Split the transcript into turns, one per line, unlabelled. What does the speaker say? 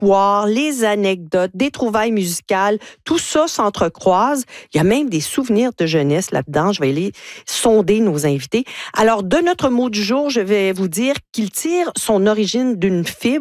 l'histoire, les anecdotes, des trouvailles musicales, tout ça s'entrecroise. Il y a même des souvenirs de jeunesse là-dedans. Je vais aller sonder nos invités. Alors, de notre mot du jour, je vais vous dire qu'il tire son origine d'une fibre